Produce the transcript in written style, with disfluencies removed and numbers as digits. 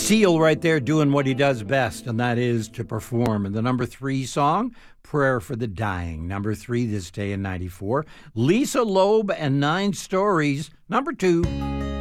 Seal right there doing what he does best, and that is to perform. And the number 3 song, Prayer for the Dying. Number 3 this day in 94. Lisa Loeb and 9 Stories. Number 2.